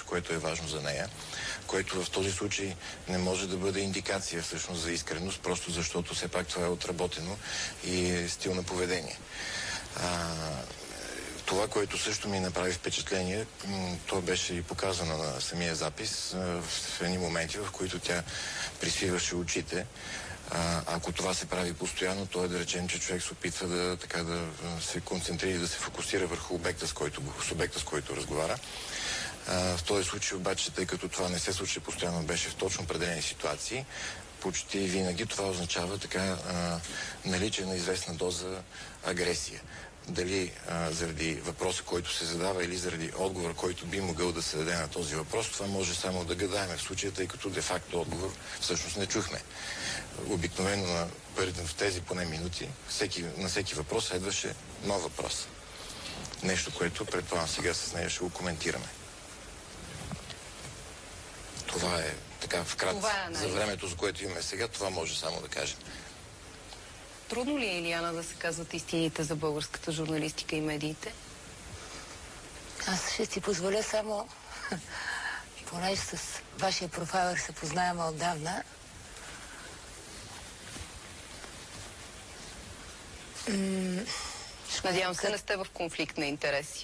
което е важно за нея, което в този случай не може да бъде индикация всъщност за искреност, просто защото все пак това е отработено и е стил на поведение. Това, което също ми направи впечатление, то беше и показано на самия запис в едни моменти, в които тя присвиваше очите. Ако това се прави постоянно, то е да речем, че човек се опитва да се концентрира и да се фокусира върху обекта, с който разговаря. В този случай обаче, тъй като това не се случи постоянно, беше в точно определени ситуации, почти винаги това означава наличие на известна доза агресия. Дали заради въпроса, който се задава, или заради отговор, който би могъл да се даде на този въпрос, това може само да гадаем в случая, тъй като де-факто отговор всъщност не чухме. Обикновено в тези поне минути на всеки въпрос следваше нов въпрос. Нещо, което предполагам сега с нея ще го коментираме. Това е така вкратце за времето, за което имаме сега, това може само да кажем. Трудно ли е, Илияна, да се казват истините за българската журналистика и медиите? Аз ще си позволя само, понеже с вашия профайлър се познаем отдавна, надявам се, не сте в конфликт на интереси.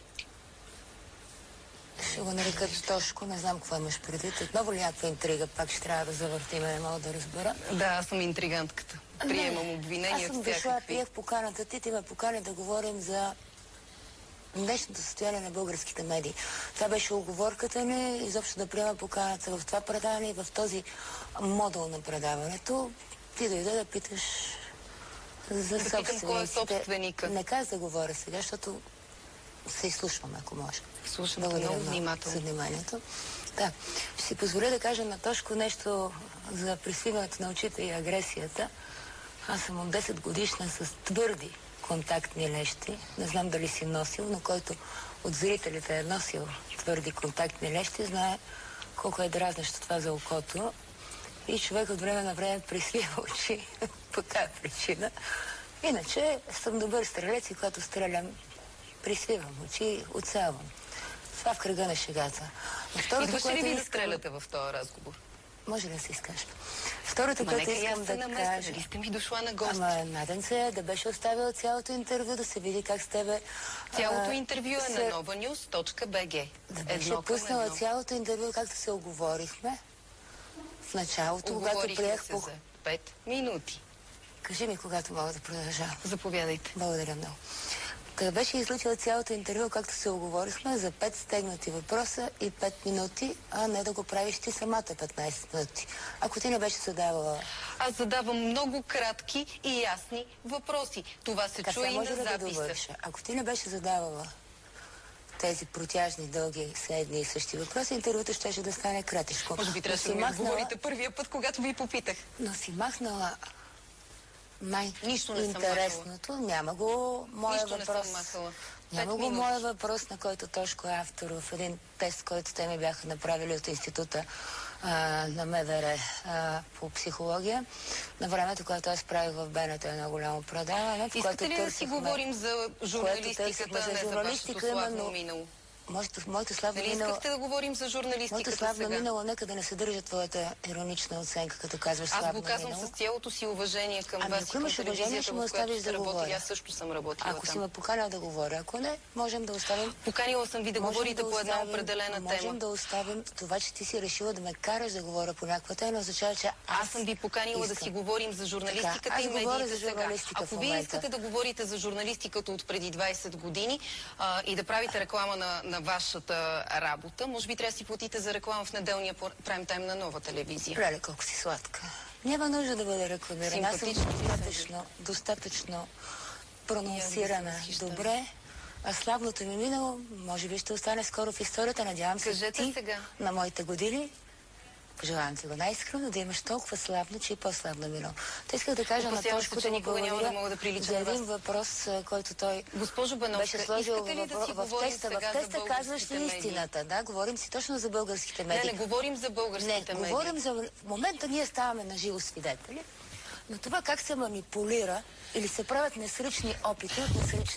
Ще го нарека Тошко, не знам какво имаш предвид. Отново ли някаква интрига, пак ще трябва да завъртим, не мога да разбера. Да, аз съм интригантката. Приемам обвинения всякакви. Аз съм дошла, приех поканата ти ме покани да говорим за днешното състояние на българските медии. Това беше уговорката ни, изобщо да приема поканата в това предаване и в този модул на предаването. Ти дойде да питаш за собствениците. Кой е собственика? Не каза да говоря сега, защото се изслушваме, ако може. Слушам много внимателно. За вниманието. Да. Ще си позволя да кажа на Тошко нещо за присвиването на очите и агресията. Аз съм от 10 годишна с твърди контактни лещи. Не знам дали си носил, но който от зрителите е носил твърди контактни лещи, знае колко е дразнещо това за окото. И човек от време на време присвива очи по тази причина. Иначе съм добър стрелец и когато стрелям, присвивам очи, оцелвам. Това в кръга на шегата. Идваше ли ви да стреляте в този разговор? Може ли да се изкажа? Второто, което искам да кажа... Дали сте ми дошла на гости? Наден се да беше оставила цялото интервю, да се види как с тебе... Цялото интервю е на novanews.bg. Да беше пуснала цялото интервю, както се оговорихме. В началото, когато приех... Оговорихме се за 5 минути. Кажи ми, когато мога да продължавам. Заповядайте. Благодаря много. Като беше излучила цялото интервю, както се оговорихме, за 5 стегнати въпроса и 5 минути, а не да го правиш ти самата 15 минути. Ако ти не беше задавала... Аз задавам много кратки и ясни въпроси. Това се чуе и на записа. Ако ти не беше задавала тези протяжни, дълги, едни и същи въпроси, интервюто щеше да стане кратичко. Може би трябваше да ми отговорите първия път, когато ви попитах. Но си махнала най-интересното. Няма го моя въпрос. Няма го моя въпрос, на който Тошко е автор в един тест, който те ми бяха направили от Института на МВР по психология. На времето, когато аз правих в БНТ едно голямо предаване. Искате ли да си говорим за журналистиката, а не за вашето славно минало? Моето славно минало... искахте да говорим за журналистиката моето славно минало, нека да не съдържа твоята иронична оценка, като казваш славно минало. Аз го казвам с цялото си уважение към вас и към телевизията, в която сте работили. Аз също съм работила там. Ако си ме поканял да говоря, ако не, можем да оставим... Поканила съм ви да говорите по една определена тема. Можем да оставим това, че ти си решила да ме караш да говоря по някаква тема, означава, че аз съм ви поканила да си говорим за журналистиката и медиите сега. Ако вие искате да говорите за журналистиката от преди 20 години и да правите реклама на вашата работа, може би трябва да си платите за реклама в неделния прайм тайм на Нова телевизия. Леле, колко си сладка. Няма нужда да бъде рекламирана. Аз съм достатъчно прононсирана добре. А славното ми минало, може би ще остане скоро в историята. Надявам се ти сега на моите години. Пожелавам ти го най-искрено, да имаш толкова славно, че и по-славно минало. Те исках да кажа на Тошко, че никога няма да мога да прилича за един въпрос, който той беше сложил в теста. В теста казваш ли истината? Да, говорим си точно за българските медии. Не говорим за българските медии. Говорим за... В момента ние ставаме на живо свидетели, но това как се манипулира или се правят несръчни опити от несръчни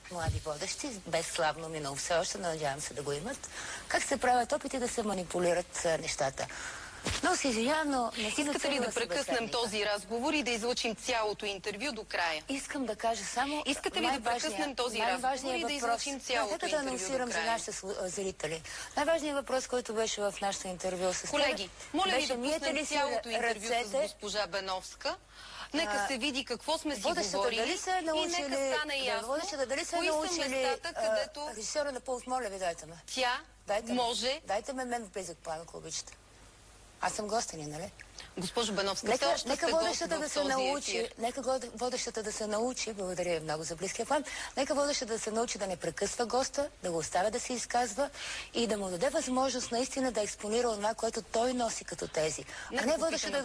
млади водещи, без славно минало все още, надявам се да го имат, как се правят опити да се манипулират нещата. Но се извинявам, но не си Искате ли да прекъснем този разговор и да излъчим цялото интервю до края? Искам да кажа само... Искате ли да прекъснем този разговор и да излъчим цялото интервю до края? Нека да анонсирам за нашите зрители. Най-важният въпрос, който беше в нашето интервю с колеги, моля ви да пуснем цялото интервю с госпожа Беновска. Нека се види какво сме си говорили и нека стане ясно дали са кои са научили местата, където режисьора на Пулс, моля ви, дайте ме. Тя може... Дайте ме мен в близък план, ако обичате. Аз съм гостеня, нали? Госпожо Беновска, нека водещата да се научи, благодаря ви много за близкия план, нека водещата да се научи да не прекъсва госта, да го оставя да се изказва и да му даде възможност наистина да експонира това, което той носи като тези. А не водещата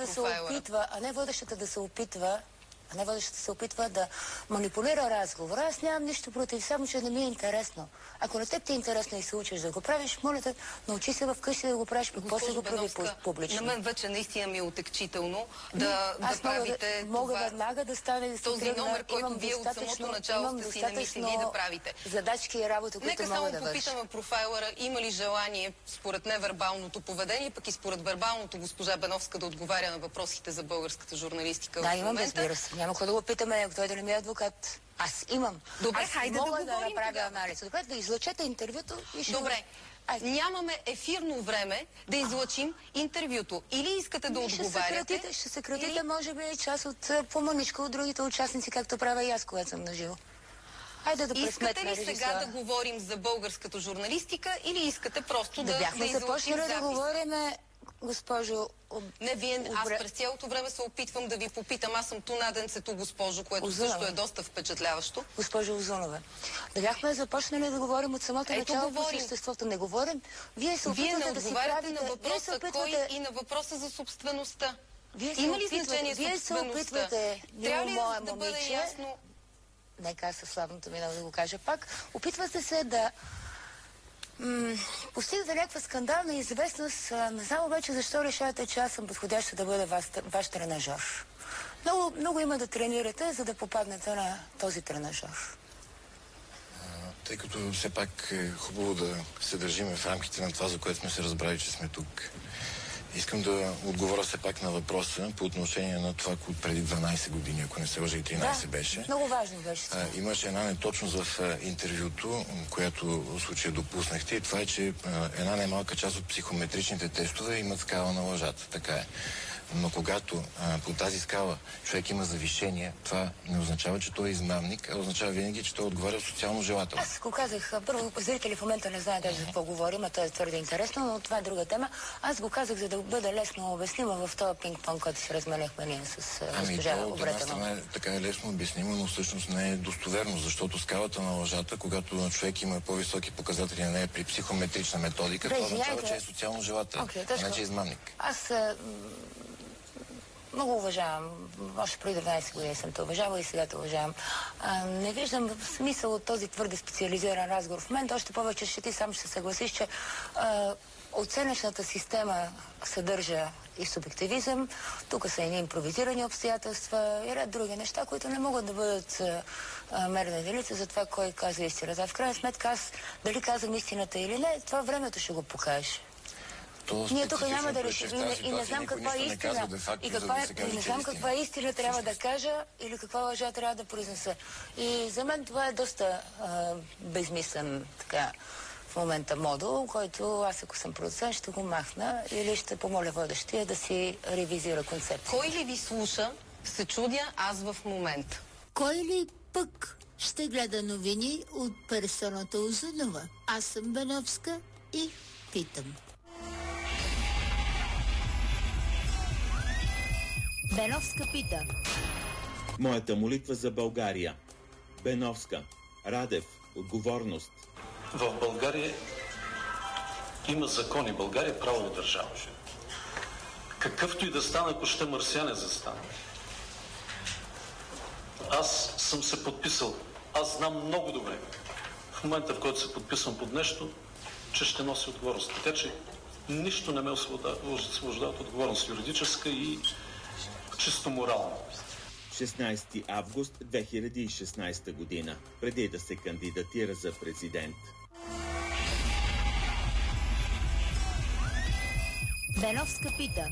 да се опитва да манипулира разговора. Аз нямам нищо против, само че не ми е интересно. Ако на теб ти е интересно и се учиш да го правиш, моля те, научи се вкъщи да го правиш, после го прави публично. На мен вече наистина ми е отекчително да правите мога веднага да стане този номер, който вие от самото начало сте си намислили да правите. Задачки и работа, които мога да върша. Нека само попитаме профайлера, има ли желание според невербалното поведение, пък и според вербалното госпожа Беновска да отговаря на въпросите за българската журналистика в момента? Да, имам, разбира се. Няма какво да го питаме, ако той да не ми е адвокат. Аз имам. Добре, хайде да говорим направя анализ. Добре, да излъчете интервюто и ще... Добре. Нямаме ефирно време да излъчим интервюто. Или искате да отговаряте... Ще съкратите, може би, част от по-мъничко от другите участници, както правя и аз, когато съм наживо. Хайде да искате ли сега да говорим за българската журналистика или искате просто да излъчим запис? Да говорим, госпожо... Не, аз през цялото време се опитвам да ви попитам. Аз съм ту наденцето, госпожо, което също е доста впечатляващо. Госпожо Узунова, да бяхме започнали да говорим от самото начало по съществото. Не говорим. Вие се опитвате да си правите... на въпроса кой и на въпроса за собствеността. Има ли значение собствеността? Трябва ли да бъде ясно? Нека аз със славното минало да го кажа пак. Опитвате се да... постигате някаква скандална известност. Не знам обаче защо решавате, че аз съм подходяща да бъда ваш тренажор. Много има да тренирате, за да попаднете на този тренажор. Тъй като все пак е хубаво да се държим в рамките на това, за което сме се разбрали, че сме тук. Искам да отговоря все пак на въпроса по отношение на това, което преди 12 години, ако не се лъжа, и 13 беше. Много важно беше. Имаше една неточност в интервюто, която в случая допуснахте, и това е, че една немалка част от психометричните тестове имат скала на лъжата. Така е. Но когато по тази скала човек има завишение, това не означава, че той е измамник, а означава винаги, че той отговаря социално желателно. Аз го казах, първо, зрители в момента не знаят даже за какво говорим, а това е твърде интересно, но това е друга тема. Аз го казах, за да бъде лесно обяснимо в този пинг-понг, който си разменяхме ние с госпожа Обретенова. От една страна така е лесно обяснимо, но всъщност не е достоверно, защото скалата на лъжата, когато човек има по-високи показатели на нея при психометрична методика, това означава, че е социално желателен, а не че е измамник. Аз много уважавам. Още преди 12 години съм те уважавала и сега те уважавам. Не виждам смисъл от този твърде специализиран разговор в момента. Още повече ще ти сам ще се съгласиш, че оценъчната система съдържа и субективизъм. Тук са едни импровизирани обстоятелства и ред други неща, които не могат да бъдат мерна единица за това кой казва истината. В крайна сметка аз дали казвам истината или не, това времето ще го покаже. Ние тук няма да решим и не знам каква е истина. И не знам каква истина трябва да кажа или каква лъжа трябва да произнеса. И за мен това е доста безмислен така в момента модул, който аз, ако съм продуцент, ще го махна или ще помоля водещия да си ревизира концепция. Кой ли ви слуша, се чудя аз в момента? Кой ли пък ще гледа новини от персоната Узунова? Аз съм Беновска и питам. Беновска пита. Моята молитва за България. Беновска. Радев. Отговорност. В България има закони. България е правова държава. Какъвто и да стане, ако ще марсиане застане. Аз съм се подписал. Аз знам много добре. В момента, в който се подписвам под нещо, че ще носи отговорност. Така че нищо не ме освобождава от отговорност юридическа и чисто морално. 16 август 2016 година, преди да се кандидатира за президент. Беновска пита.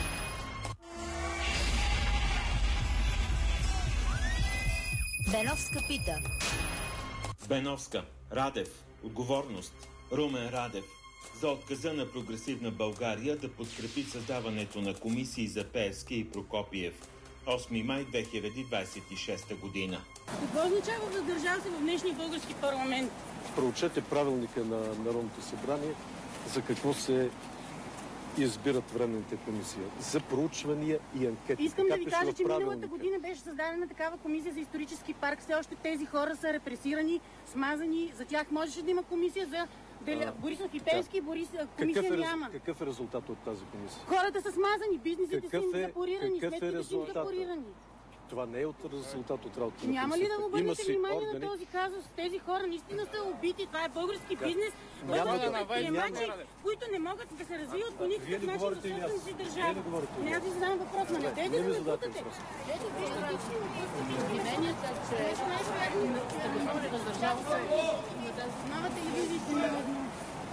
Беновска пита. Беновска, Радев, отговорност. Румен Радев за отказа на Прогресивна България да подкрепи създаването на комисии за Пеевски и Прокопиев. 8 май 2026 година. Какво означава да държава се в днешния български парламент? Проучете правилника на Народното събрание за какво се избират временните комисии. За проучвания и анкети. Искам да ви кажа, че миналата година беше създадена такава комисия за исторически парк. Все още тези хора са репресирани, смазани. За тях можеше да има комисия за Борисов и Пеевски. Комисия няма. Какъв е резултат от тази комисия? Хората са смазани, бизнесите са им запорирани, сметките са им запорирани. Това не е от резултат от работа. Няма ли да обърнете внимание на този казус? Тези хора наистина са убити. Това е български бизнес. Български предприемачи, които не могат да се развиват по никакъв начин за собствената си държава. Не, аз ви задавам въпрос, но не дайте да ме бутате. Ето, виждате, че обвиненията, че стабилната държава се знава телевизиите нередно.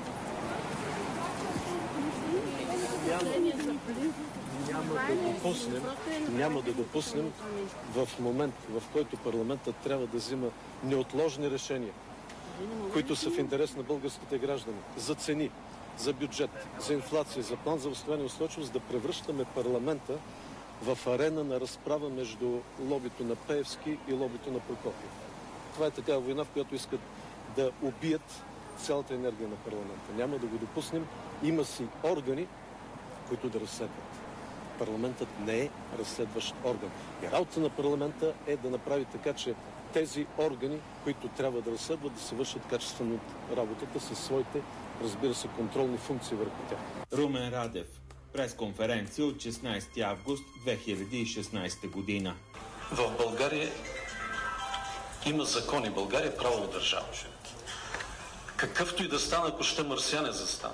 Няма да допуснем в момент, в който парламентът трябва да взима неотложни решения, които са в интерес на българските граждани, за цени, за бюджет, за инфлация, за план за възстановяване и устойчивост, да превръщаме парламента в арена на разправа между лобито на Пеевски и лобито на Прокопиев. Това е такава война, в която искат да убият цялата енергия на парламента. Няма да го допуснем. Има си органи, които да разследват. Парламентът не е разследващ орган. И работа на парламента е да направи така, че тези органи, които трябва да разследват, да се вършат качествено работата със своите, разбира се, контролни функции върху тях. Румен Радев. Пресконференция от 16 август 2016 година. В България има закони. България е правова държава. Какъвто и да стане, ако ще марсиане застане.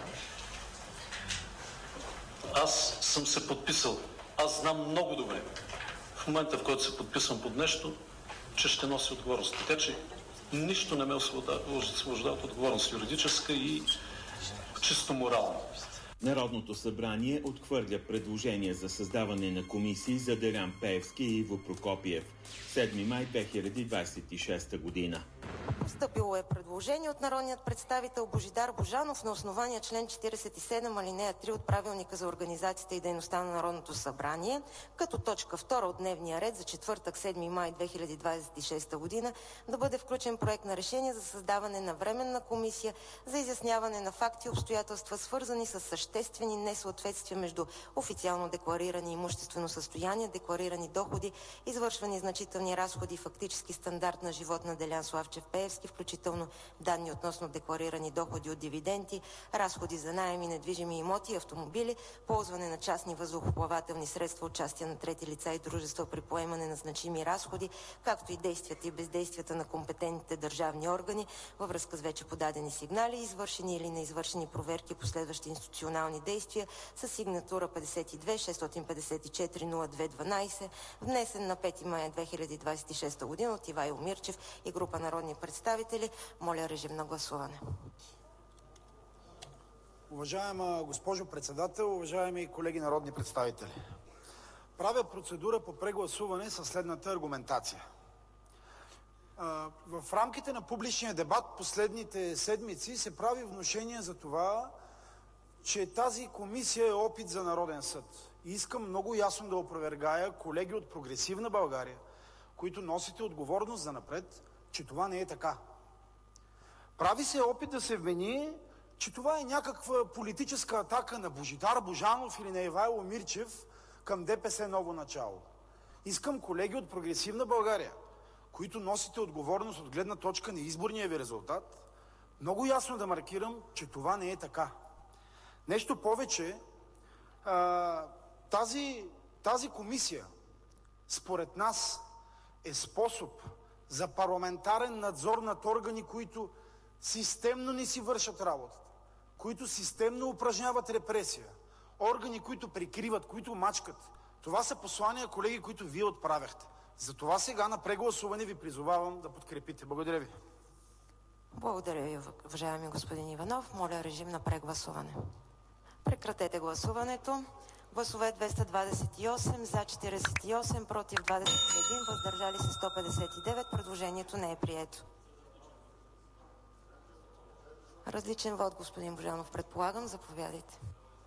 Аз съм се подписал. Аз знам много добре, в момента, в който се подписвам под нещо, че ще носи отговорност. Така че нищо не ме освобождава от отговорност, юридическа и чисто морална. Народното събрание отхвърля предложение за създаване на комисии за Делян Пеевски и Иво Прокопиев. 7 май 2026 година. Постъпило е предложение от народният представител Божидар Божанов на основание член 47 алинея 3 от Правилника за организацията и дейността на Народното събрание, като точка 2 от дневния ред за четвъртък 7 май 2026 година да бъде включен проект на решение за създаване на временна комисия за изясняване на факти и обстоятелства, свързани с съществени несъответствия между официално декларирани имуществено състояние, декларирани доходи, извършвани значителни разходи и фактически стандарт на живот на Делян Славчев Пеевски, включително данни относно декларирани доходи от дивиденти, разходи за наем и недвижими имоти и автомобили, ползване на частни въздухоплавателни средства, участие на трети лица и дружества при поемане на значими разходи, както и действията и бездействията на компетентните държавни органи във връзка с вече подадени сигнали, извършени или неизвършени проверки и последващи институционални действия с сигнатура 52-654-02-12, внесен на 5 мая 2026 година от Ивайло Мирчев и група народни представители. Моля, режим на гласуване. Уважаема госпожо председател, уважаеми колеги народни представители! Правя процедура по прегласуване със следната аргументация. В рамките на публичния дебат последните седмици се прави внушение за това, че тази комисия е опит за народен съд. И искам много ясно да опровергая, колеги от Прогресивна България, които носите отговорност за напред, че това не е така. Прави се опит да се вмени, че това е някаква политическа атака на Божидар Божанов или на Ивайло Мирчев към ДПС ново начало. Искам, колеги от Прогресивна България, които носите отговорност от гледна точка на изборния ви резултат, много ясно да маркирам, че това не е така. Нещо повече, тази комисия, според нас, е способ за парламентарен надзор над органи, които системно не си вършат работата, които системно упражняват репресия, органи, които прикриват, които мачкат. Това са послания, колеги, които вие отправяхте. Затова сега на прегласуване ви призовавам да подкрепите. Благодаря ви. Благодаря ви, уважаеми господин Иванов. Моля, режим на прегласуване. Прекратете гласуването. Гласове 228, за 48, против 21, въздържали се 159. Предложението не е прието. Различен вод, господин Божанов, предполагам. Заповядайте.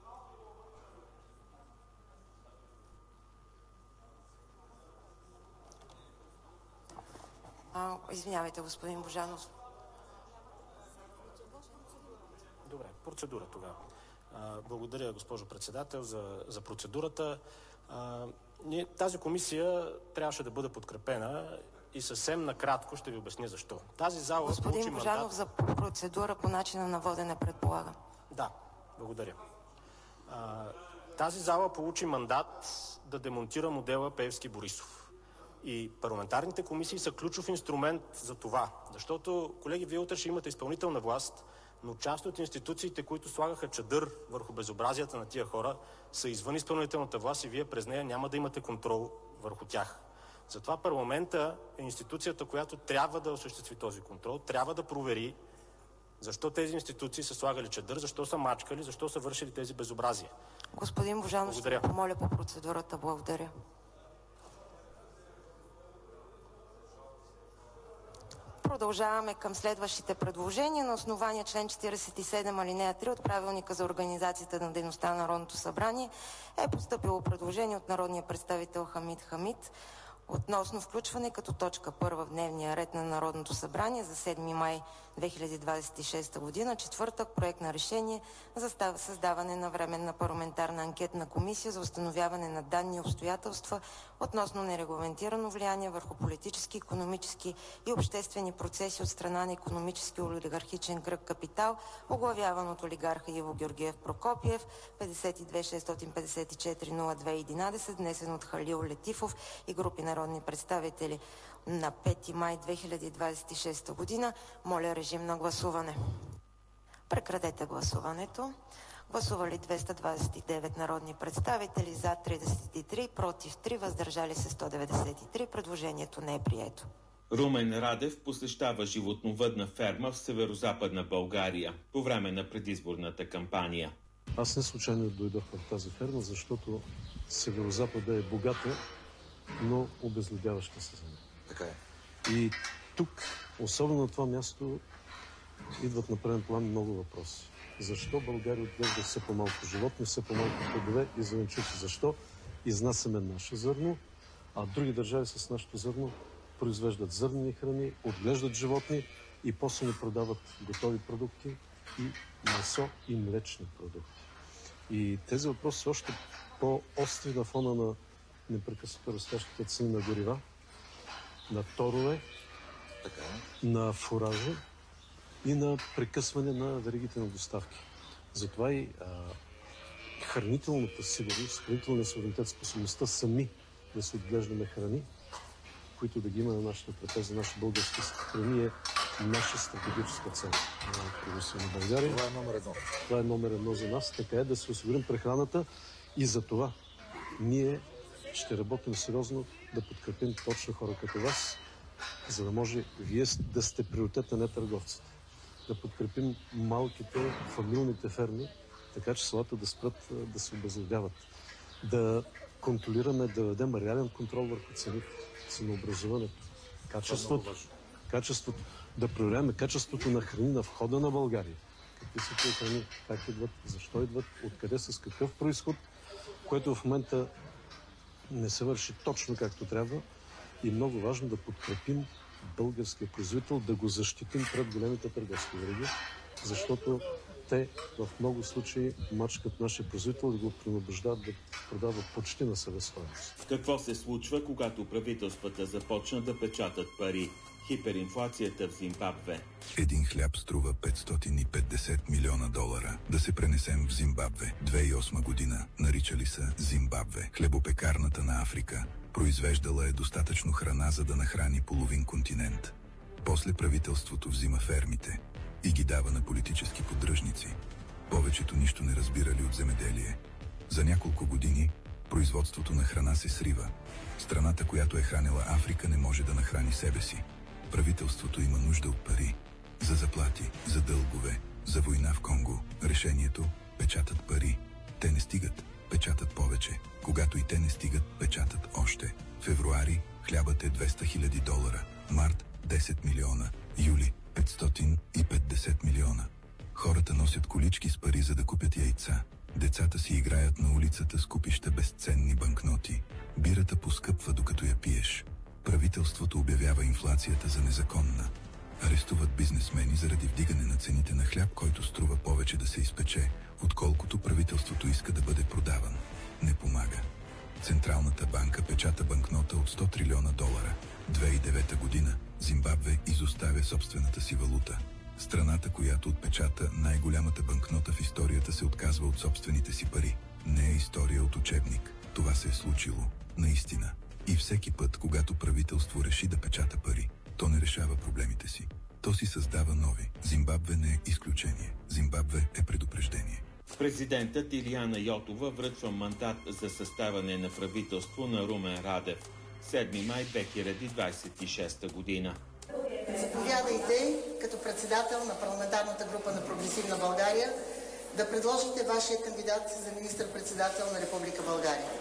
Извинявайте, господин Божанов. Добре, процедура тогава. Благодаря, госпожо председател, за процедурата. Тази комисия трябваше да бъде подкрепена и съвсем накратко ще ви обясня защо. Тази зала господин Божанов, за процедура по начина на водене, предполагам. Да, благодаря. Тази зала получи мандат да демонтира модела Пеевски-Борисов. И парламентарните комисии са ключов инструмент за това. Защото, колеги, вие утре ще имате изпълнителна власт, но част от институциите, които слагаха чадър върху безобразията на тия хора, са извън изпълнителната власт и вие през нея няма да имате контрол върху тях. Затова парламента е институцията, която трябва да осъществи този контрол, трябва да провери защо тези институции са слагали чадър, защо са мачкали, защо са вършили тези безобразия. Господин Божанов, ще ви помоля по процедурата. Благодаря. Продължаваме към следващите предложения. На основание член 47 алинея 3 от Правилника за организацията на дейността на Народното събрание е постъпило предложение от народния представител Хамид Хамид относно включване като точка първа в дневния ред на Народното събрание за 7 май 2026 година, четвъртък, проект на решение за създаване на временна парламентарна анкетна комисия за установяване на данни и обстоятелства относно нерегламентирано влияние върху политически, икономически и обществени процеси от страна на икономически олигархичен кръг Капитал, оглавяван от олигарха Иво Георгиев Прокопиев, 52-654-02-11, внесен от Халил Летифов и групи народни представители на 5 май 2026 година. Моля, режим на гласуване. Прекратете гласуването. Гласували 229 народни представители, за 33, против 3, въздържали се 193. Предложението не е прието. Румен Радев посещава животновъдна ферма в северозападна България по време на предизборната кампания. Аз не случайно дойдох в тази ферма, защото северозапада е богата, но обезлюдяваща се земя. Така е. И тук, особено на това място, идват на преден план много въпроси. Защо България отглежда все по-малко животни, все по-малко плодове и зеленчуци? Защо изнасяме наше зърно, а други държави с нашето зърно произвеждат зърнени храни, отглеждат животни и после ни продават готови продукти и месо и млечни продукти. И тези въпроси са още по-остри на фона на непрекъснато растящите цени на горива, на торове, на фуражи и на прекъсване на веригите на доставки. Затова и хранителната сигурност, хранителния суверенитет, способността сами да се отглеждаме храни, които да ги има на нашата трапеза, наши български храни, е наша стратегическа цел на България. Това е номер едно. Това е номер едно за нас. Така е да се осигурим прехраната и за това ние ще работим сериозно да подкрепим точно хора като вас, за да може вие да сте приоритет, а не търговците. Да подкрепим малките фамилните ферми, така че селата да спрат да се обезлюдяват. Да контролираме, да ведем реален контрол върху цените, ценообразуването, качеството, да проверяваме качеството на храни на входа на България. Какви са тези храни, как идват, защо идват, откъде, с какъв произход, което в момента не се върши точно както трябва и много важно да подкрепим българския производител, да го защитим пред големите търговски вериги, защото те в много случаи мачкат нашия производител да го принуждават да продава почти на себестойност. Какво се случва, когато правителствата започнат да печатат пари? Хиперинфлацията в Зимбабве. Един хляб струва $550 милиона. Да се пренесем в Зимбабве. 2008 година. Наричали са Зимбабве. Хлебопекарната на Африка. Произвеждала е достатъчно храна, за да нахрани половин континент. После правителството взима фермите и ги дава на политически поддръжници. Повечето нищо не разбирали от земеделие. За няколко години Производството на храна се срива. Страната, която е хранила Африка, не може да нахрани себе си. Правителството има нужда от пари. За заплати, за дългове, за война в Конго. Решението – печатат пари. Те не стигат, печатат повече. Когато и те не стигат, печатат още. Февруари хлябът е $200,000. Март – 10 милиона. Юли – 550 милиона. Хората носят колички с пари, за да купят яйца. Децата си играят на улицата с купища безценни банкноти. Бирата поскъпва, докато я пиеш. Правителството обявява инфлацията за незаконна. Арестуват бизнесмени заради вдигане на цените на хляб, който струва повече да се изпече, отколкото правителството иска да бъде продаван. Не помага. Централната банка печата банкнота от $100 трилиона. 2009 година Зимбабве изоставя собствената си валута. Страната, която отпечата най-голямата банкнота в историята, се отказва от собствените си пари. Не е история от учебник. Това се е случило. Наистина. И всеки път, когато правителство реши да печата пари, то не решава проблемите си. То си създава нови. Зимбабве не е изключение. Зимбабве е предупреждение. Президентът Илияна Йотова връчва мандат за съставяне на правителство на Румен Радев. 7 май 2026 година. Заповядайте като председател на парламентарната група на Прогресивна България да предложите вашия кандидат за министър-председател на Република България.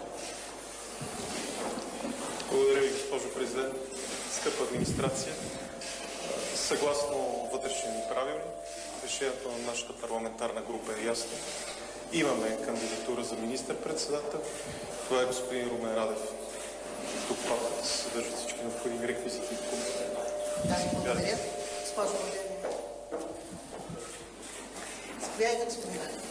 Благодаря ви, госпожо президент. Скъпа администрация, съгласно вътрешния ни правилник, решението на нашата парламентарна група е ясно. Имаме кандидатура за министър-председател. Това е господин Румен Радев. Тук се съдържат всички необходими реквизити. Да, благодаря. Госпожо Владимир. Заповядайте, господин Радев.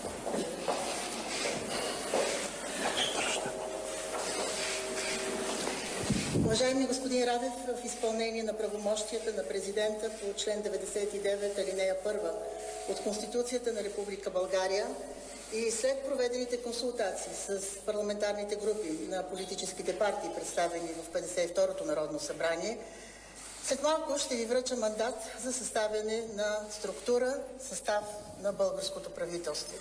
Уважаеми господин Радев, в изпълнение на правомощията на президента по член 99, алинея 1 от Конституцията на Република България и след проведените консултации с парламентарните групи на политическите партии, представени в 52-то Народно събрание, след малко ще ви връча мандат за съставяне на структура, състав на българското правителство.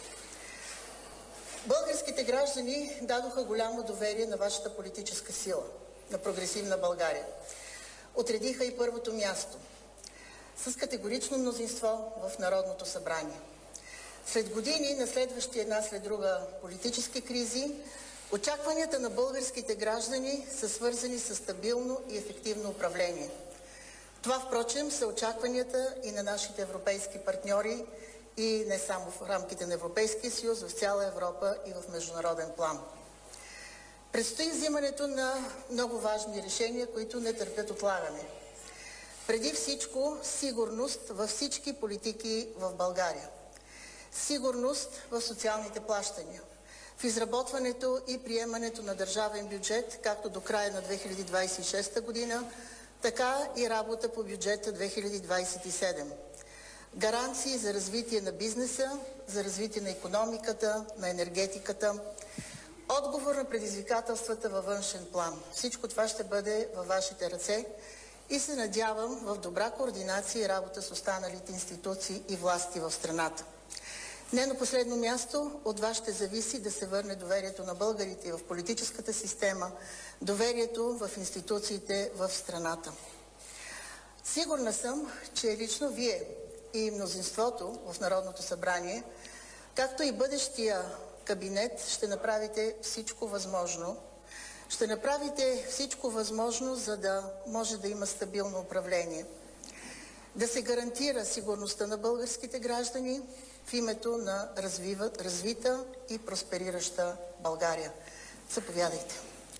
Българските граждани дадоха голямо доверие на вашата политическа сила, на Прогресивна България. Отредиха и първото място с категорично мнозинство в Народното събрание. След години, наследващи една след друга политически кризи, очакванията на българските граждани са свързани с стабилно и ефективно управление. Това, впрочем, са очакванията и на нашите европейски партньори и не само в рамките на Европейския съюз, в цяла Европа и в международен план. Предстои взимането на много важни решения, които не търпят отлагане. Преди всичко, сигурност във всички политики в България. Сигурност в социалните плащания. В изработването и приемането на държавен бюджет, както до края на 2026 година, така и работа по бюджета 2027. Гаранции за развитие на бизнеса, за развитие на икономиката, на енергетиката, отговор на предизвикателствата във външен план. Всичко това ще бъде във вашите ръце и се надявам в добра координация и работа с останалите институции и власти в страната. Не на последно място, от вас ще зависи да се върне доверието на българите в политическата система, доверието в институциите в страната. Сигурна съм, че лично вие и мнозинството в Народното събрание, както и бъдещия кабинет, ще направите всичко възможно. Ще направите всичко възможно, за да може да има стабилно управление. Да се гарантира сигурността на българските граждани в името на развита и просперираща България. Заповядайте.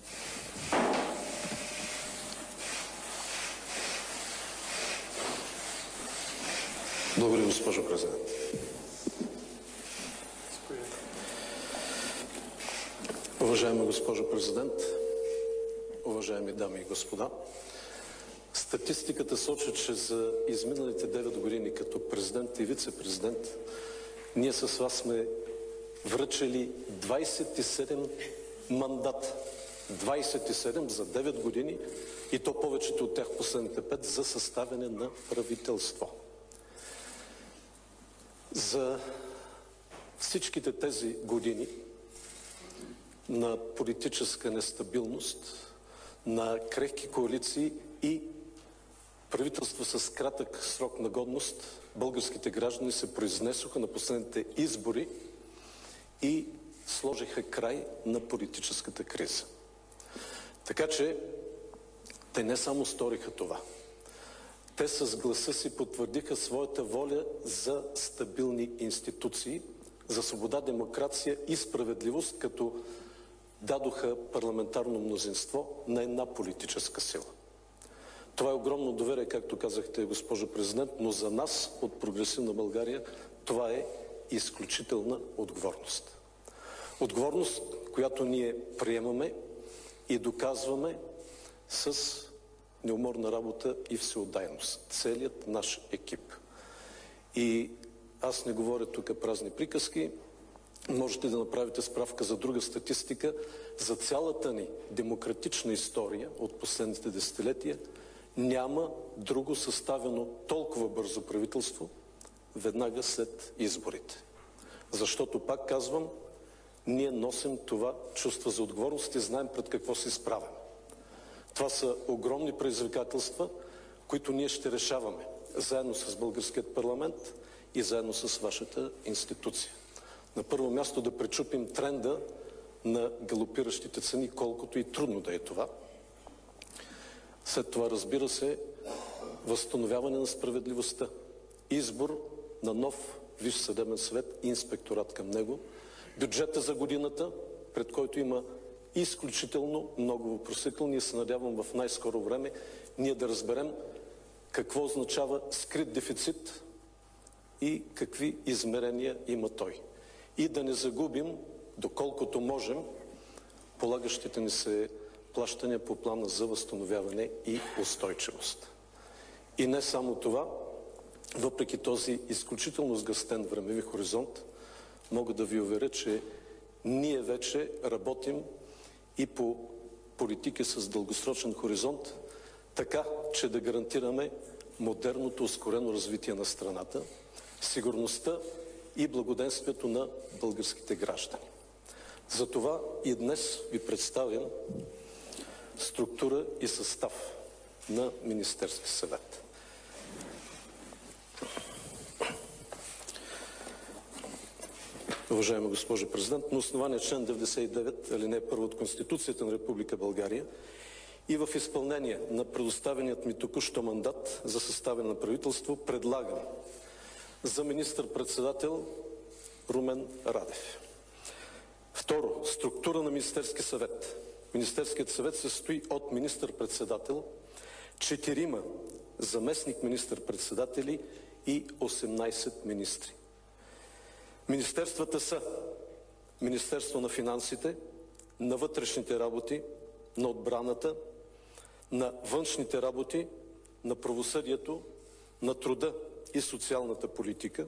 Благодаря, госпожо президент. Уважаема госпожо президент, уважаеми дами и господа, статистиката сочи, че за изминалите 9 години като президент и вице-президент ние с вас сме връчили 27 мандата. 27 за 9 години и то повечето от тях последните 5 за съставяне на правителство. За всичките тези години на политическа нестабилност, на крехки коалиции и правителство с кратък срок на годност, българските граждани се произнесоха на последните избори и сложиха край на политическата криза. Така че те не само сториха това. Те с гласа си потвърдиха своята воля за стабилни институции, за свобода, демокрация и справедливост, като дадоха парламентарно мнозинство на една политическа сила. Това е огромно доверие, както казахте, госпожо президент, но за нас от Прогресивна България това е изключителна отговорност. Отговорност, която ние приемаме и доказваме с неуморна работа и всеотдайност. Целият наш екип. И аз не говоря тук празни приказки. Можете да направите справка за друга статистика. За цялата ни демократична история от последните десетилетия няма друго съставено толкова бързо правителство веднага след изборите. Защото, пак казвам, ние носим това чувство за отговорност и знаем пред какво се изправяме. Това са огромни предизвикателства, които ние ще решаваме заедно с българският парламент и заедно с вашата институция. На първо място да пречупим тренда на галопиращите цени, колкото и трудно да е това. След това, разбира се, възстановяване на справедливостта, избор на нов Висш съдебен съвет и инспекторат към него, бюджета за годината, пред който има изключително много въпросителни и се надявам в най-скоро време ние да разберем какво означава скрит дефицит и какви измерения има той. И да не загубим, доколкото можем, полагащите ни се плащания по плана за възстановяване и устойчивост. И не само това, въпреки този изключително сгъстен времеви хоризонт, мога да ви уверя, че ние вече работим и по политики с дългосрочен хоризонт, така, че да гарантираме модерното, ускорено развитие на страната, сигурността и благоденствието на българските граждани. Затова и днес ви представям структура и състав на Министерски съвет. Уважаема госпожо президент, на основание член 99, алинея 1 от Конституцията на Република България и в изпълнение на предоставеният ми току-що мандат за съставяне на правителство, предлагам за министър-председател Румен Радев. Второ, структура на Министерски съвет. Министерският съвет се състои от министър-председател, 4 заместник министър-председатели и 18 министри. Министерствата са Министерство на финансите, на вътрешните работи, на отбраната, на външните работи, на правосъдието, на труда и социалната политика,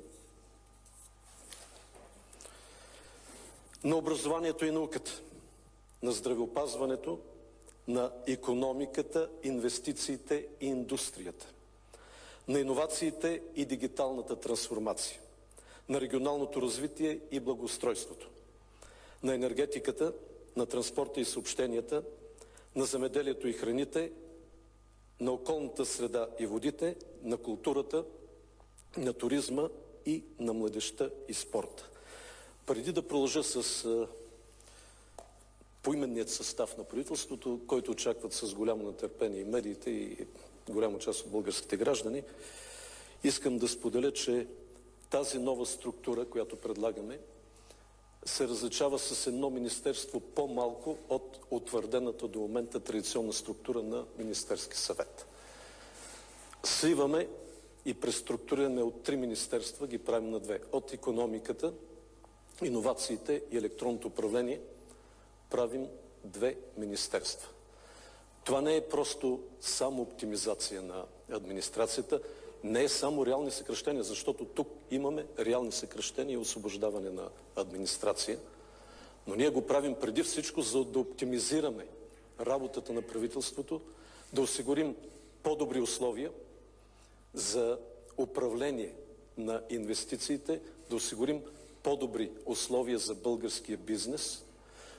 на образованието и науката, на здравеопазването, на икономиката, инвестициите и индустрията, на иновациите и дигиталната трансформация, на регионалното развитие и благоустройството, на енергетиката, на транспорта и съобщенията, на земеделието и храните, на околната среда и водите, на културата, на туризма и на младежта и спорта. Преди да продължа с поименният състав на правителството, който очакват с голямо нетърпение и медиите и голяма част от българските граждани, искам да споделя, че тази нова структура, която предлагаме, се различава с едно министерство по-малко от утвърдената до момента традиционна структура на Министерски съвет. Сливаме и преструктурираме от 3 министерства, ги правим на 2. От икономиката, иновациите и електронното управление правим 2 министерства. Това не е просто само оптимизация на администрацията, не е само реални съкращения, защото тук имаме реални съкращения и освобождаване на администрация, но ние го правим преди всичко, за да оптимизираме работата на правителството, да осигурим по-добри условия за управление на инвестициите, да осигурим по-добри условия за българския бизнес,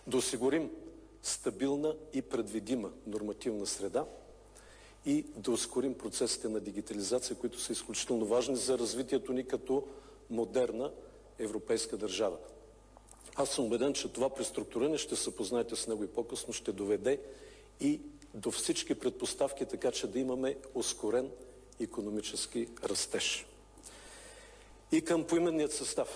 да осигурим стабилна и предвидима нормативна среда и да ускорим процесите на дигитализация, които са изключително важни за развитието ни като модерна европейска държава. Аз съм убеден, че това преструктуриране, ще се познаете с него и по-късно, ще доведе и до всички предпоставки, така че да имаме ускорен икономически растеж. И към поименният състав.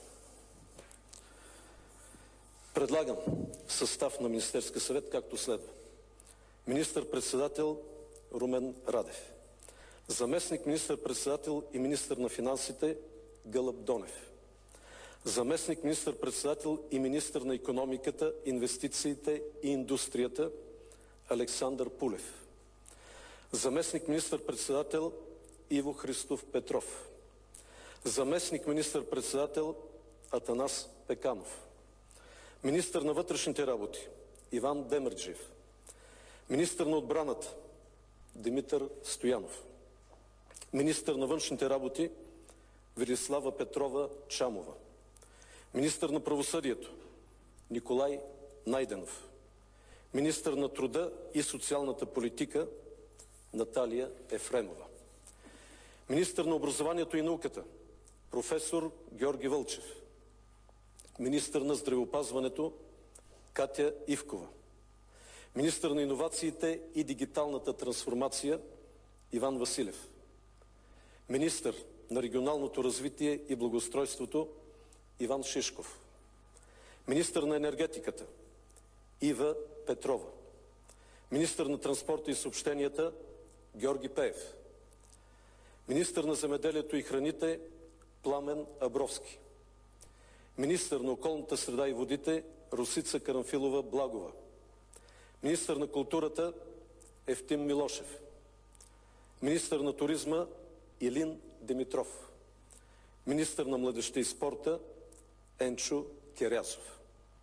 Предлагам състав на Министерския съвет както следва. Министър-председател Румен Радев. Заместник министър-председател и министър на финансите Гълъб Донев. Заместник министър-председател и министър на икономиката, инвестициите и индустрията Александър Пулев. Заместник министър-председател Иво Христов Петров. Заместник министър-председател Атанас Пеканов. Министър на вътрешните работи Иван Демерджиев. Министър на отбраната Димитър Стоянов. Министър на външните работи Велислава Петрова Чамова. Министър на правосъдието Николай Найденов. Министър на труда и социалната политика Наталия Ефремова. Министър на образованието и науката професор Георги Вълчев. Министър на здравеопазването Катя Ивкова. Министър на иновациите и дигиталната трансформация Иван Василев. Министър на регионалното развитие и благоустройството Иван Шишков. Министър на енергетиката Ива Петрова. Министър на транспорта и съобщенията Георги Пеев. Министър на земеделието и храните Пламен Абровски. Министър на околната среда и водите Росица Карамфилова Благова. Министър на културата Евтим Милошев. Министър на туризма Илин Димитров. Министър на младежта и спорта Енчо Керясов.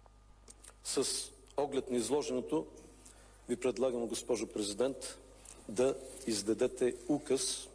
С оглед на изложеното ви предлагам, госпожо президент, да издадете указ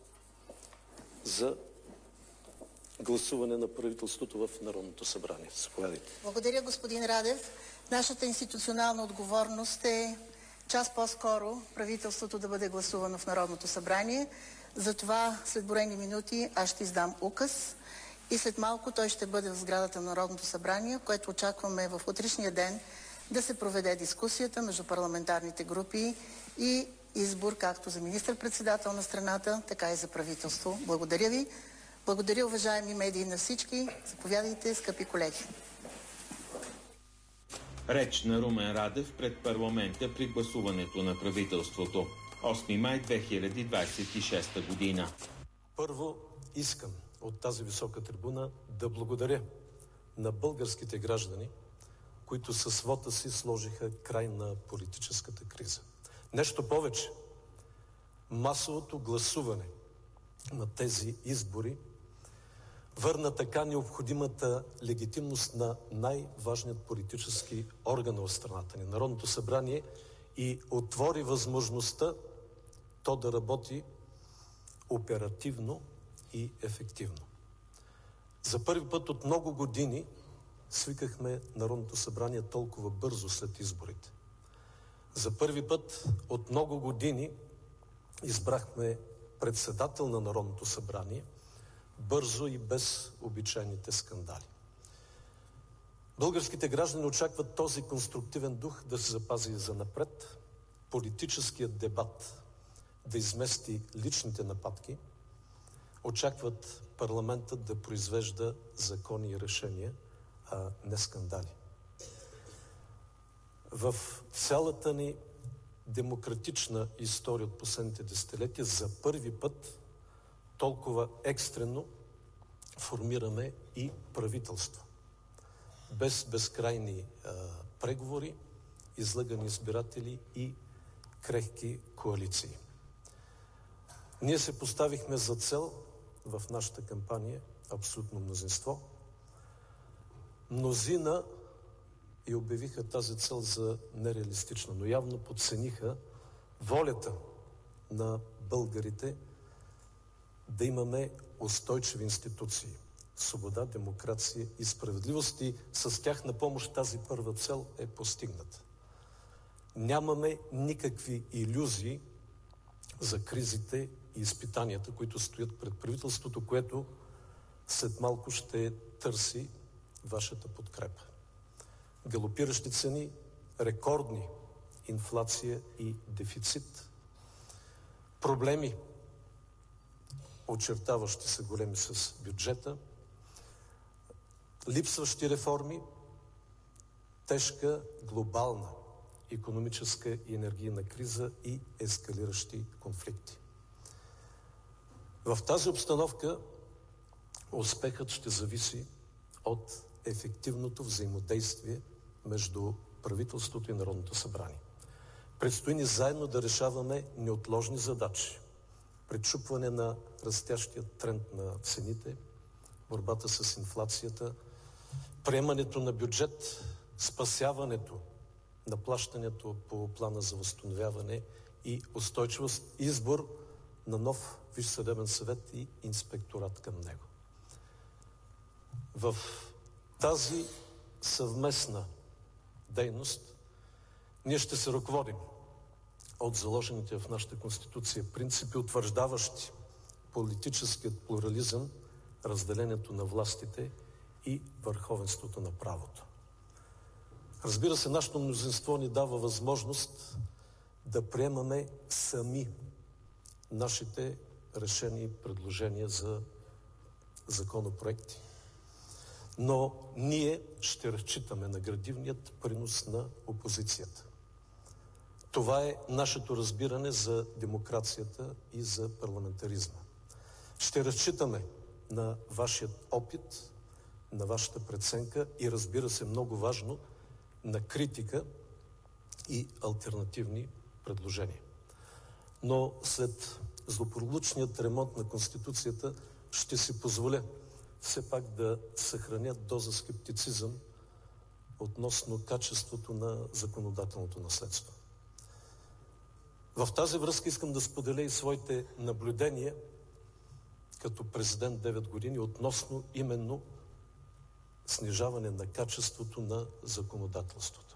за гласуване на правителството в Народното събрание. Заповядайте. Благодаря, господин Радев. Нашата институционална отговорност е час по-скоро правителството да бъде гласувано в Народното събрание. Затова след броени минути аз ще издам указ и след малко той ще бъде в сградата на Народното събрание, което очакваме в утрешния ден да се проведе дискусията между парламентарните групи и избор както за министър-председател на страната, така и за правителство. Благодаря ви. Благодаря, уважаеми медии, на всички. Заповядайте, скъпи колеги. Реч на Румен Радев пред парламента при гласуването на правителството. 8 май 2026 година. Първо искам от тази висока трибуна да благодаря на българските граждани, които със вота си сложиха край на политическата криза. Нещо повече, масовото гласуване на тези избори върна така необходимата легитимност на най-важният политически орган в страната ни, Народното събрание, и отвори възможността то да работи оперативно и ефективно. За първи път от много години свикахме Народното събрание толкова бързо след изборите. За първи път от много години избрахме председател на Народното събрание бързо и без обичайните скандали. Българските граждани очакват този конструктивен дух да се запази и занапред, политическият дебат да измести личните нападки, очакват парламентът да произвежда закони и решения, а не скандали. В цялата ни демократична история от последните десетилетия за първи път толкова екстрено формираме и правителство. Без безкрайни преговори, излъгани избиратели и крехки коалиции. Ние се поставихме за цел в нашата кампания абсолютно мнозинство. Мнозина и обявиха тази цел за нереалистична, но явно подцениха волята на българите да имаме устойчиви институции, свобода, демокрация и справедливост и с тях на помощ тази първа цел е постигната. Нямаме никакви илюзии за кризите и изпитанията, които стоят пред правителството, което след малко ще търси вашата подкрепа. Галопиращи цени, рекордни инфлация и дефицит, проблеми, очертаващи се големи с бюджета, липсващи реформи, тежка глобална икономическа и енергийна криза и ескалиращи конфликти. В тази обстановка успехът ще зависи от ефективното взаимодействие между правителството и Народното събрание. Предстои ни заедно да решаваме неотложни задачи. Пречупване на растящия тренд на цените, борбата с инфлацията, приемането на бюджет, спасяването на плащането по плана за възстановяване и устойчивост, избор на нов Висш съдебен съвет и инспекторат към него. В тази съвместна дейност ние ще се ръководим от заложените в нашата Конституция принципи, утвърждаващи политическият плурализъм, разделението на властите и върховенството на правото. Разбира се, нашето мнозинство ни дава възможност да приемаме сами нашите решения и предложения за законопроекти. Но ние ще разчитаме на градивният принос на опозицията. Това е нашето разбиране за демокрацията и за парламентаризма. Ще разчитаме на вашият опит, на вашата преценка и, разбира се, много важно, на критика и алтернативни предложения. Но след злополучният ремонт на Конституцията ще си позволя все пак да съхраня доза скептицизъм относно качеството на законодателното наследство. В тази връзка искам да споделя и своите наблюдения като президент 9 години относно именно снижаване на качеството на законодателството.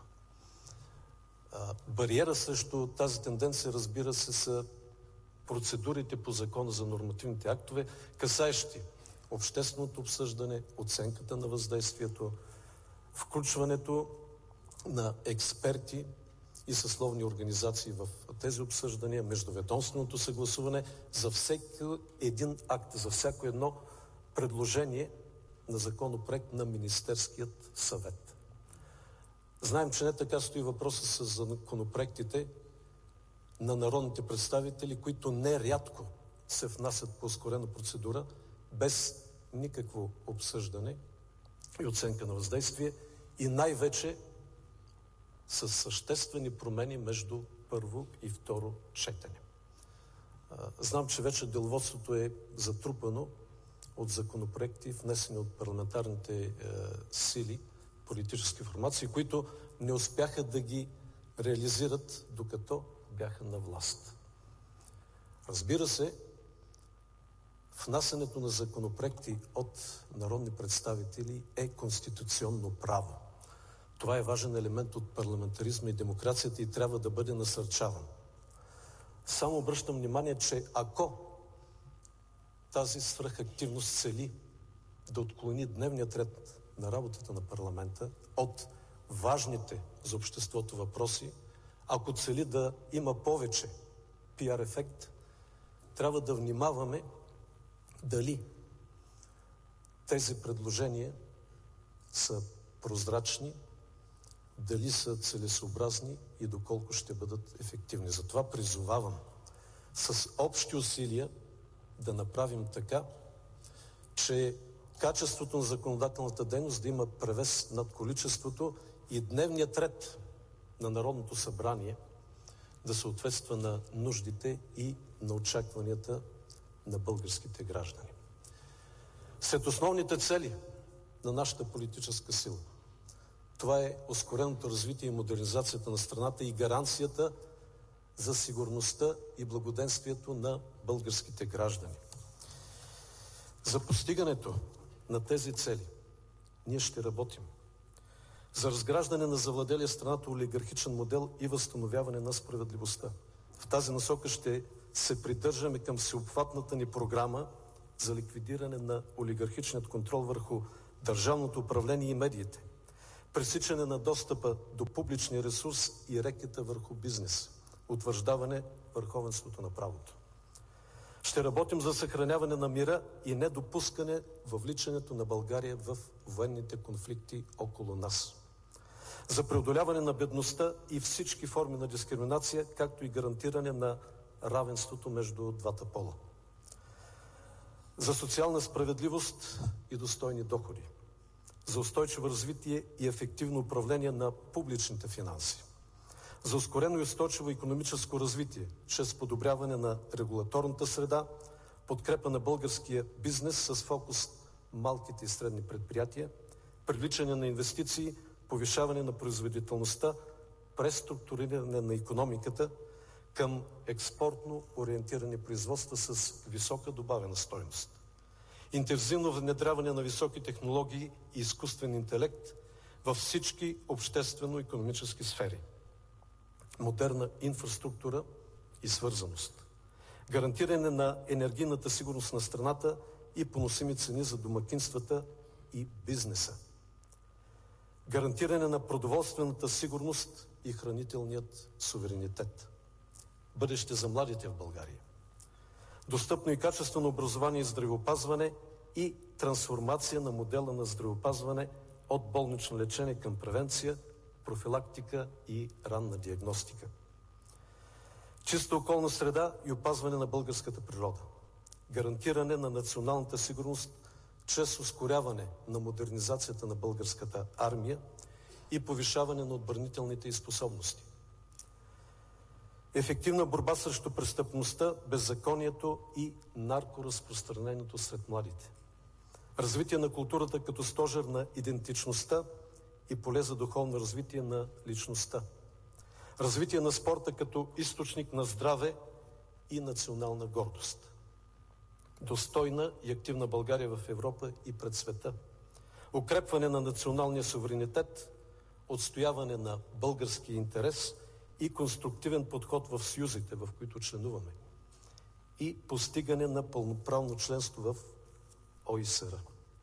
Бариера срещу тази тенденция, разбира се, са процедурите по Закона за нормативните актове, касаещи общественото обсъждане, оценката на въздействието, включването на експерти и съсловни организации в тези обсъждания, междуведомственото съгласуване за всеки един акт, за всяко едно предложение на законопроект на Министерският съвет. Знаем, че не така стои въпроса с законопроектите на народните представители, които нерядко се внасят по ускорена процедура, без никакво обсъждане и оценка на въздействие и най-вече с съществени промени между първо и второ четене. Знам, че вече деловодството е затрупано от законопроекти, внесени от парламентарните сили, политически формации, които не успяха да ги реализират, докато бяха на власт. Разбира се, внасянето на законопроекти от народни представители е конституционно право. Това е важен елемент от парламентаризма и демокрацията и трябва да бъде насърчаван. Само обръщам внимание, че ако тази свръхактивност цели да отклони дневният ред на работата на парламента от важните за обществото въпроси, ако цели да има повече пиар ефект, трябва да внимаваме дали тези предложения са прозрачни, дали са целесообразни и доколко ще бъдат ефективни. Затова призовавам с общи усилия да направим така, че качеството на законодателната дейност да има превес над количеството и дневният ред на Народното събрание да съответства на нуждите и на очакванията на българските граждани. Сред основните цели на нашата политическа сила това е ускореното развитие и модернизацията на страната и гаранцията за сигурността и благоденствието на българските граждани. За постигането на тези цели ние ще работим за разграждане на завладелия страната олигархичен модел и възстановяване на справедливостта. В тази насока ще се придържаме към всеобхватната ни програма за ликвидиране на олигархичният контрол върху държавното управление и медиите, пресичане на достъпа до публичния ресурс и рекета върху бизнес, утвърждаване върховенството на правото. Ще работим за съхраняване на мира и недопускане въвличането на България в военните конфликти около нас. За преодоляване на бедността и всички форми на дискриминация, както и гарантиране на равенството между двата пола. За социална справедливост и достойни доходи. За устойчиво развитие и ефективно управление на публичните финанси. За ускорено и устойчиво икономическо развитие, чрез подобряване на регулаторната среда, подкрепа на българския бизнес с фокус малките и средни предприятия, привличане на инвестиции, повишаване на производителността, преструктуриране на икономиката към експортно ориентирани производства с висока добавена стойност. Интензивно внедряване на високи технологии и изкуствен интелект във всички обществено-икономически сфери. Модерна инфраструктура и свързаност. Гарантиране на енергийната сигурност на страната и поносими цени за домакинствата и бизнеса. Гарантиране на продоволствената сигурност и хранителният суверенитет. Бъдеще за младите в България. Достъпно и качествено образование и здравеопазване и трансформация на модела на здравеопазване от болнично лечение към превенция, профилактика и ранна диагностика. Чиста околна среда и опазване на българската природа. Гарантиране на националната сигурност чрез ускоряване на модернизацията на българската армия и повишаване на отбранителните й способности. Ефективна борба срещу престъпността, беззаконието и наркоразпространението сред младите. Развитие на културата като стожер на идентичността и поле за духовно развитие на личността. Развитие на спорта като източник на здраве и национална гордост. Достойна и активна България в Европа и пред света. Укрепване на националния суверенитет, отстояване на българския интерес и конструктивен подход в съюзите, в които членуваме. И постигане на пълноправно членство в ОИСР.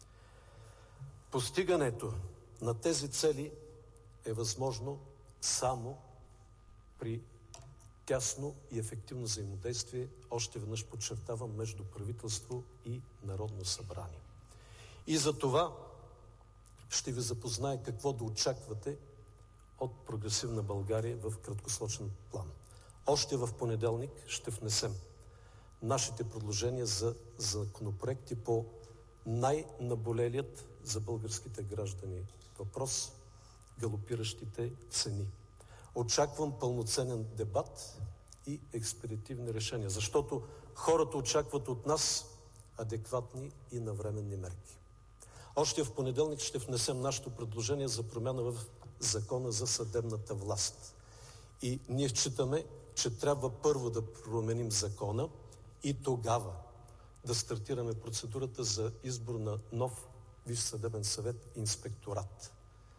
Постигането на тези цели е възможно само при тясно и ефективно взаимодействие, още веднъж подчертавам, между правителство и Народно събрание. И за това ще ви запозная какво да очаквате от Прогресивна България в краткосрочен план. Още в понеделник ще внесем нашите предложения за законопроекти по най-наболелият за българските граждани въпрос – галопиращите цени. Очаквам пълноценен дебат и експедитивни решения, защото хората очакват от нас адекватни и навременни мерки. Още в понеделник ще внесем нашето предложение за промяна в Закона за съдебната власт. И ние считаме, че трябва първо да променим закона и тогава да стартираме процедурата за избор на нов Висш съдебен съвет и инспекторат.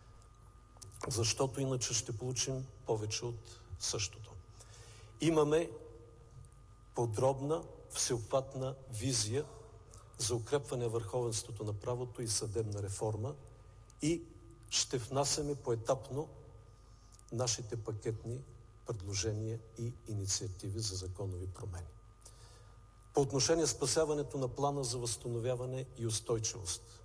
Защото иначе ще получим повече от същото. Имаме подробна, всеобхватна визия за укрепване върховенството на правото и съдебна реформа и ще внасяме поетапно нашите пакетни предложения и инициативи за законови промени. По отношение спасяването на плана за възстановяване и устойчивост.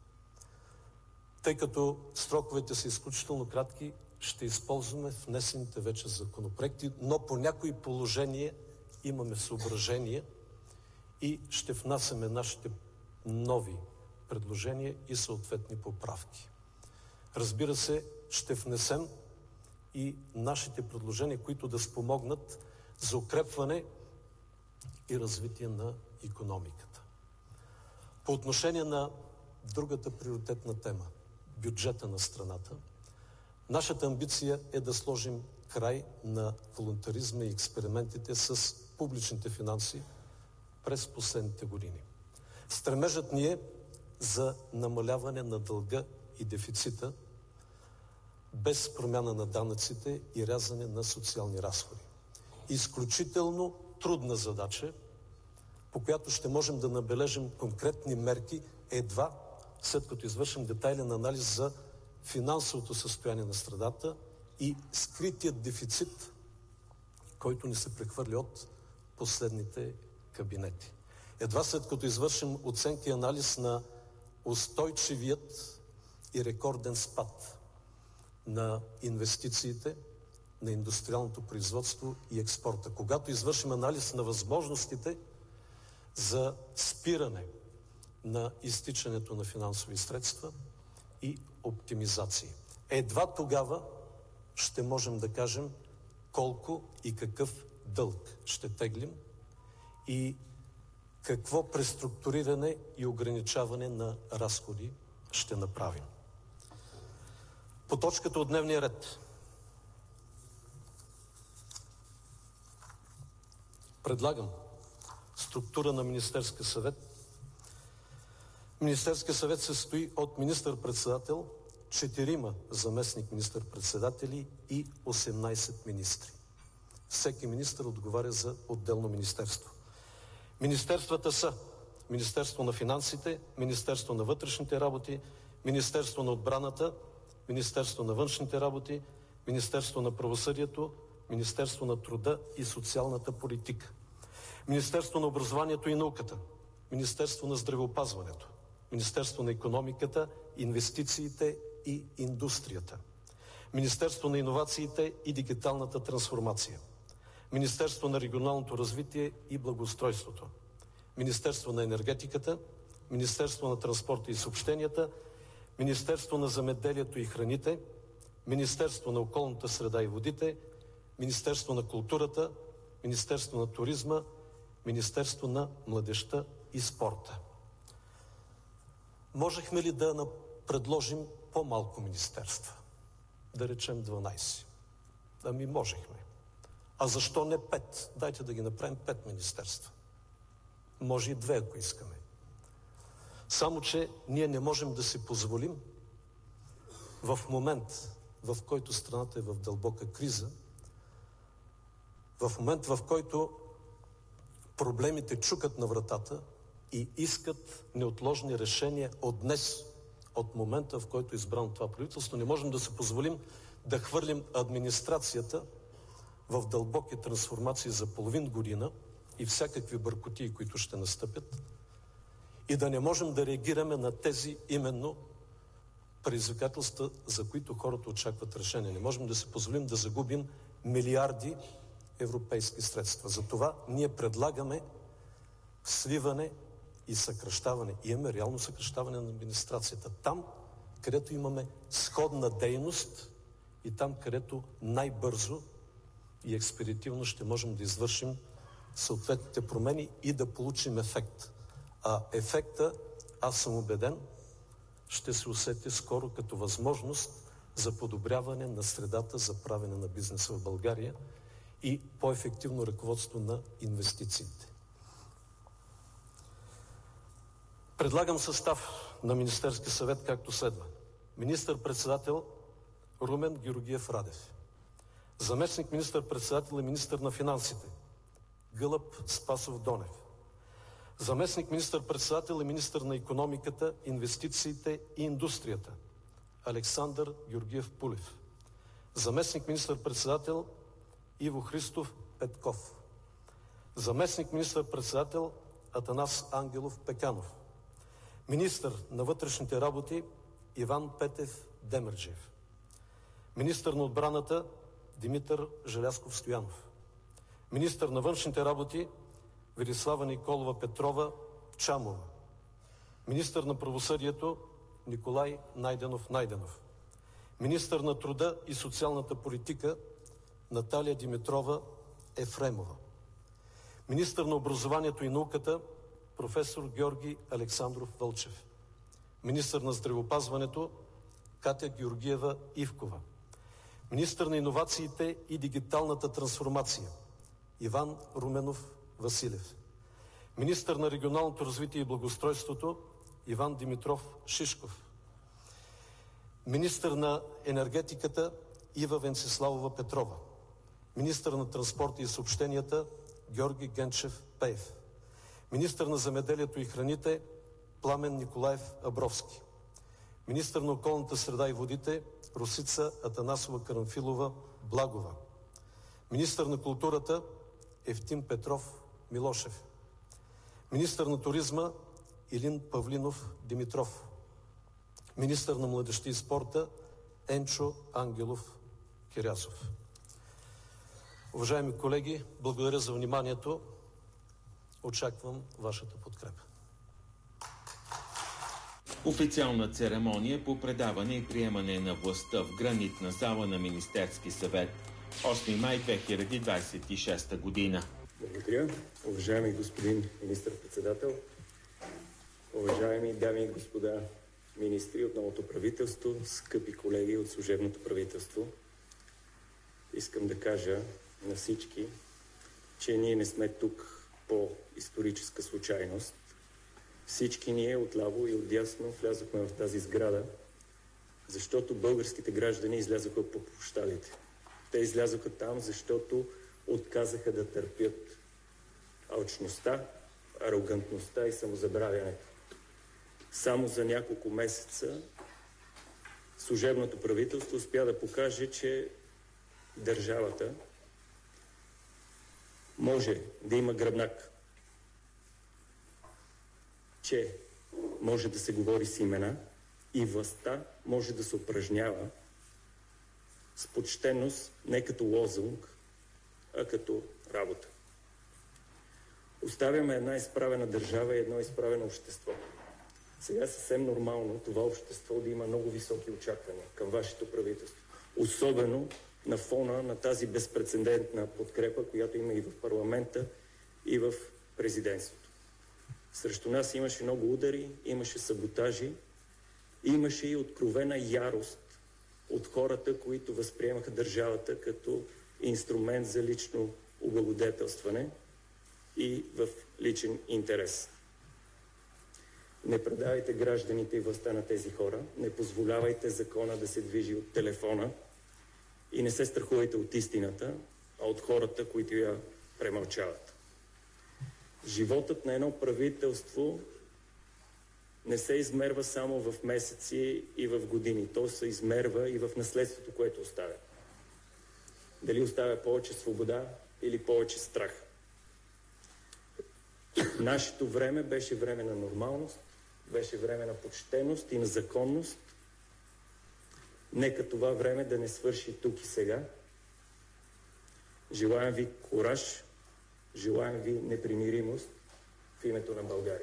Тъй като сроковете са изключително кратки, ще използваме внесените вече законопроекти, но по някои положения имаме съображения и ще внасяме нашите нови предложения и съответни поправки. Разбира се, ще внесем и нашите предложения, които да спомогнат за укрепване и развитие на икономиката. По отношение на другата приоритетна тема – бюджета на страната, нашата амбиция е да сложим край на волунтаризма и експериментите с публичните финанси през последните години. Стремежът ни е за намаляване на дълга и дефицита, без промяна на данъците и рязане на социални разходи. Изключително трудна задача, по която ще можем да набележим конкретни мерки едва след като извършим детайлен анализ за финансовото състояние на страната и скритият дефицит, който ни се прехвърли от последните кабинети. Едва след като извършим оценка и анализ на устойчивият и рекорден спад на инвестициите, на индустриалното производство и експорта. Когато извършим анализ на възможностите за спиране на изтичането на финансови средства и оптимизации. Едва тогава ще можем да кажем колко и какъв дълг ще теглим и какво преструктуриране и ограничаване на разходи ще направим. По точката от дневния ред. Предлагам структура на Министерския съвет. Министерския съвет се състои от министър-председател, 4 заместник министър-председатели и 18 министри. Всеки министър отговаря за отделно министерство. Министерствата са Министерство на финансите, Министерство на вътрешните работи, Министерство на отбраната, Министерство на външните работи, Министерство на правосъдието, Министерство на труда и социалната политика, Министерство на образованието и науката, Министерство на здравеопазването, Министерство на икономиката, инвестициите и индустрията, Министерство на иновациите и дигиталната трансформация, Министерство на регионалното развитие и благоустройството, Министерство на енергетиката, Министерство на транспорта и съобщенията, Министерство на земеделието и храните, Министерство на околната среда и водите, Министерство на културата, Министерство на туризма, Министерство на младежта и спорта. Можехме ли да предложим по-малко министерства? Да речем 12. Ами можехме. А защо не 5? Дайте да ги направим 5 министерства. Може и 2, ако искаме. Само че ние не можем да си позволим в момент, в който страната е в дълбока криза, в момент, в който проблемите чукат на вратата и искат неотложни решения от днес, от момента, в който е избрано това правителство, не можем да си позволим да хвърлим администрацията в дълбоки трансформации за половин година и всякакви бъркотии, които ще настъпят, и да не можем да реагираме на тези именно предизвикателства, за които хората очакват решение. Не можем да си позволим да загубим милиарди европейски средства. Затова ние предлагаме сливане и съкращаване. И имаме реално съкращаване на администрацията. Там, където имаме сходна дейност и там, където най-бързо и експедитивно ще можем да извършим съответните промени и да получим ефект. А ефекта, аз съм убеден, ще се усети скоро като възможност за подобряване на средата за правене на бизнеса в България и по-ефективно ръководство на инвестициите. Предлагам състав на Министерския съвет както следва. Министър-председател Румен Георгиев Радев. Заместник министър-председател и министър на финансите Гълъб Спасов Донев. Заместник министър-председател и министър на икономиката, инвестициите и индустрията Александър Георгиев Пулев. Заместник министър-председател Иво Христов Петков. Заместник министър-председател Атанас Ангелов Пеканов. Министър на вътрешните работи Иван Петев Демерджиев. Министър на отбраната Димитър Желязков Стоянов. Министър на външните работи Велислава Николова Петрова Чамова. Министър на правосъдието Николай Найденов Найденов. Министър на труда и социалната политика Наталия Димитрова Ефремова. Министър на образованието и науката професор Георги Александров Вълчев. Министър на здравеопазването Катя Георгиева Ивкова. Министър на иновациите и дигиталната трансформация Иван Руменов Василев. Министър на регионалното развитие и благоустройството Иван Димитров Шишков. Министър на енергетиката Ива Венциславова Петрова. Министър на транспорта и съобщенията Георги Генчев Пеев. Министър на земеделието и храните Пламен Николаев Абровски. Министър на околната среда и водите Росица Атанасова Карамфилова Благова. Министър на културата Евтим Петров Милошев. Министър на туризма Илин Павлинов Димитров. Министър на младежта и спорта Енчо Ангелов Кирясов. Уважаеми колеги, благодаря за вниманието. Очаквам вашата подкрепа. Официална церемония по предаване и приемане на властта в гранитна зала на Министерски съвет. 8 май 2026 година. Благодаря. Уважаеми господин министър-председател, уважаеми дами и господа министри от новото правителство, скъпи колеги от служебното правителство, искам да кажа на всички, че ние не сме тук по историческа случайност. Всички ние отляво и отдясно влязохме в тази сграда, защото българските граждани излязоха по площадите. Те излязоха там, защото отказаха да търпят алчността, арогантността и самозабравянето. Само за няколко месеца служебното правителство успя да покаже, че държавата може да има гръбнак, че може да се говори с имена и властта може да се упражнява с почтеност не като лозунг, а като работа. Оставяме една изправена държава и едно изправено общество. Сега е съвсем нормално това общество да има много високи очаквания към вашето правителство. Особено на фона на тази безпрецедентна подкрепа, която има и в парламента, и в президентството. Срещу нас имаше много удари, имаше саботажи, имаше и откровена ярост от хората, които възприемаха държавата като инструмент за лично облагодетелстване и в личен интерес. Не предавайте гражданите и властта на тези хора, не позволявайте закона да се движи от телефона и не се страхувайте от истината, а от хората, които я премълчават. Животът на едно правителство не се измерва само в месеци и в години. То се измерва и в наследството, което оставя. Дали оставя повече свобода или повече страх. Нашето време беше време на нормалност, беше време на почтеност и на законност. Нека това време да не свърши тук и сега. Желаем ви кураж, желаем ви непримиримост в името на България.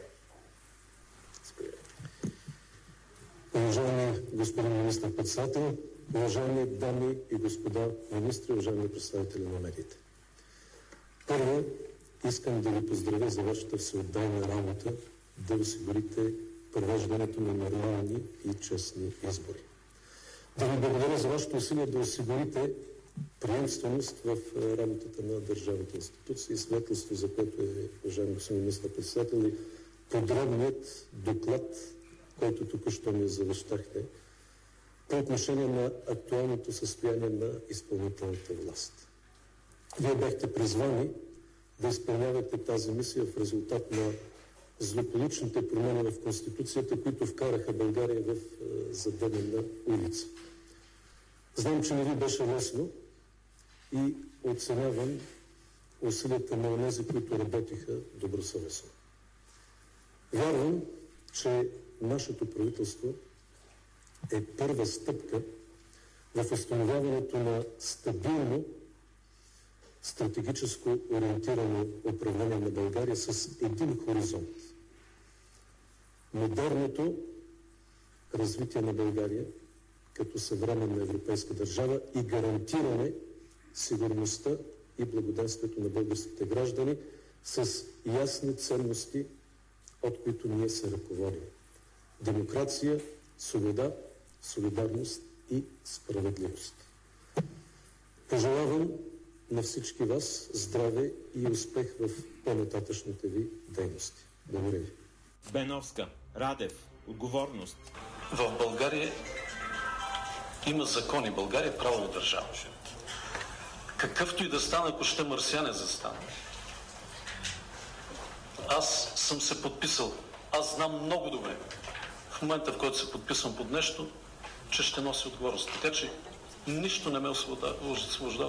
Уважаеми господин министър-председател, уважаеми дами и господа министри, уважаеми представители на медиите. Първо, искам да ви поздравя за вашата всеотдайна работа да осигурите провеждането на нормални и честни избори. Да ви благодаря за вашето усилие да осигурите приемственост в работата на държавните институции и свидетелство, за което е, уважаеми господин министър-председател, и подробният доклад, който току-що ми завещахте, по отношение на актуалното състояние на изпълнителната власт. Вие бяхте призвани да изпълнявате тази мисия в резултат на злополучните промени в Конституцията, които вкараха България в задънена улица. Знам, че не ви беше лесно и оценявам усилията на онези, които работиха добросъвестно. Вярвам, че нашето правителство е първа стъпка в установяването на стабилно, стратегическо ориентирано управление на България с един хоризонт. Модерното развитие на България като съвременна европейска държава и гарантиране сигурността и благоденствието на българските граждани с ясни ценности, от които ние се ръководим. Демокрация, свобода, солидарност и справедливост. Пожелавам на всички вас здраве и успех в по-нататъчните ви дейности. Благодаря ви. Беновска, Радев, отговорност. В България има закони. България е правова държава. Какъвто и да стане, ако ще марсиане застане. Аз съм се подписал. Аз знам много добре, в момента, в който се подписвам под нещо, че ще носи отговорност. Така че нищо не ме освобождава